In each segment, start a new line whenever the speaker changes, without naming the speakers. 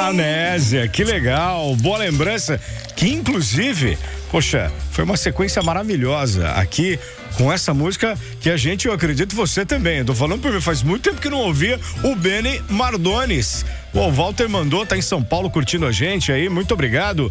Amnésia, que legal, boa lembrança, que inclusive, poxa, foi uma sequência maravilhosa aqui com essa música que a gente, eu acredito você também, eu tô falando por mim, faz muito tempo que não ouvia o Benny Mardones. O Walter mandou, tá em São Paulo curtindo a gente aí, muito obrigado,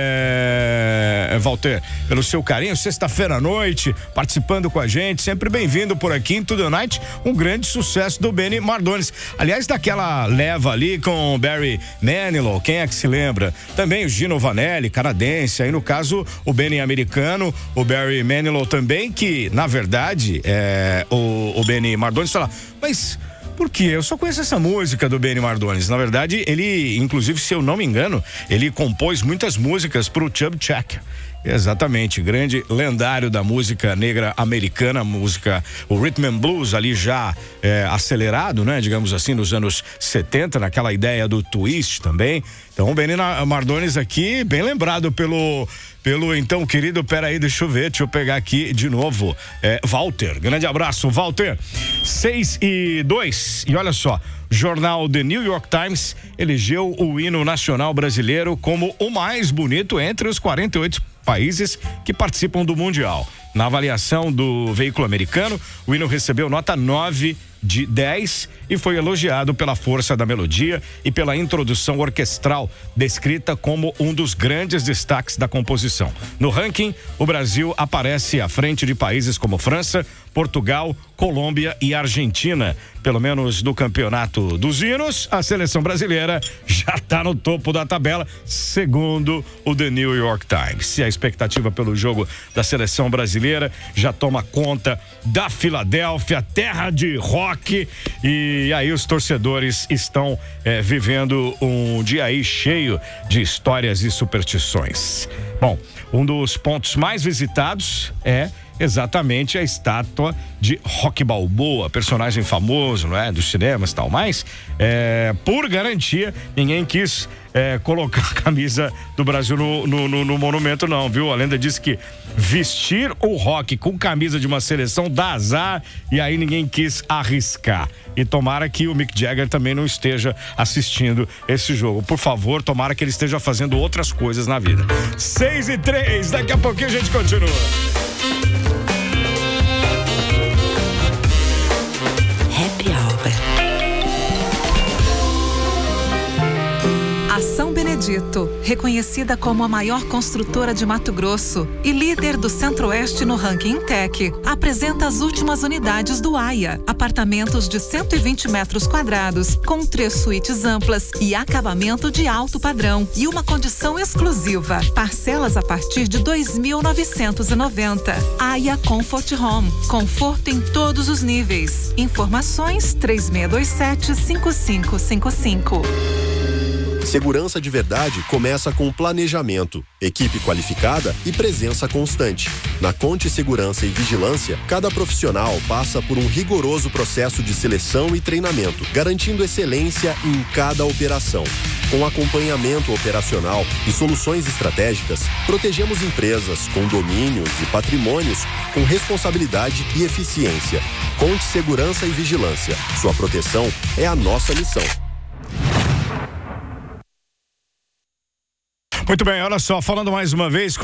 Walter, pelo seu carinho, sexta-feira à noite, participando com a gente, sempre bem-vindo por aqui em To The Night, um grande sucesso do Benny Mardones. Aliás, daquela leva ali com o Barry Manilow, quem é que se lembra? Também o Gino Vanelli, canadense, aí no caso o Benny americano, o Barry Manilow também, que na verdade o Benny Mardones fala, mas por quê? Eu só conheço essa música do Benny Mardones. Na verdade, ele, inclusive, se eu não me engano, ele compôs muitas músicas pro Chubby Checker. Exatamente, grande lendário da música negra americana, música, o Rhythm and Blues ali já acelerado, né? Digamos assim, nos anos 70, naquela ideia do twist também. Então, o Benny Mardones aqui, bem lembrado pelo então, querido, peraí, deixa eu pegar aqui de novo, Walter, grande abraço, Walter. 6:02, e olha só, jornal The New York Times elegeu o hino nacional brasileiro como o mais bonito entre os 48 países que participam do Mundial. Na avaliação do veículo americano, o hino recebeu nota 9 de 10 e foi elogiado pela força da melodia e pela introdução orquestral, descrita como um dos grandes destaques da composição. No ranking, o Brasil aparece à frente de países como França, Portugal, Colômbia e Argentina. Pelo menos no campeonato dos hinos, a seleção brasileira já está no topo da tabela, segundo o The New York Times. E a expectativa pelo jogo da seleção brasileira já toma conta da Filadélfia, terra de rock, e aí os torcedores estão vivendo um dia aí cheio de histórias e superstições. Bom, um dos pontos mais visitados é exatamente a estátua de Rocky Balboa, personagem famoso, não é? Dos cinemas e tal, mas por garantia, ninguém quis colocar a camisa do Brasil no monumento, não, viu? A lenda diz que vestir o Rocky com camisa de uma seleção dá azar, e aí ninguém quis arriscar. E tomara que o Mick Jagger também não esteja assistindo esse jogo. Por favor, tomara que ele esteja fazendo outras coisas na vida. 6:03, daqui a pouquinho a gente continua.
Happy Hour. A São Benedito, reconhecida como a maior construtora de Mato Grosso e líder do Centro-Oeste no ranking Intec, apresenta as últimas unidades do AIA, apartamentos de 120 metros quadrados, com 3 suítes amplas e acabamento de alto padrão e uma condição exclusiva. Parcelas a partir de R$ 2.990. AIA Comfort Home, conforto em todos os níveis. Informações 3627-5555.
Segurança de verdade começa com planejamento, equipe qualificada e presença constante. Na Conte Segurança e Vigilância, cada profissional passa por um rigoroso processo de seleção e treinamento, garantindo excelência em cada operação. Com acompanhamento operacional e soluções estratégicas, protegemos empresas, condomínios e patrimônios com responsabilidade e eficiência. Conte Segurança e Vigilância. Sua proteção é a nossa missão.
Muito bem, olha só, falando mais uma vez